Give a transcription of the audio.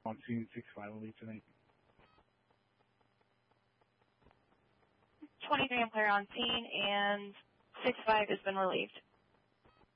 on scene, 6-5 will leave tonight. 23 and player on scene, and 6-5 has been relieved.